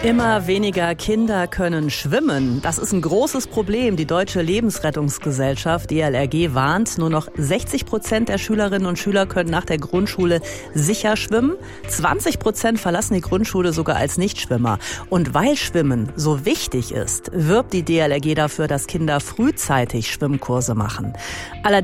Immer weniger Kinder können schwimmen. Das ist ein großes Problem. Die Deutsche Lebensrettungsgesellschaft, DLRG, warnt, nur noch 60% der Schülerinnen und Schüler können nach der Grundschule sicher schwimmen. 20% verlassen die Grundschule sogar als Nichtschwimmer. Und weil Schwimmen so wichtig ist, wirbt die DLRG dafür, dass Kinder frühzeitig Schwimmkurse machen. Allerdings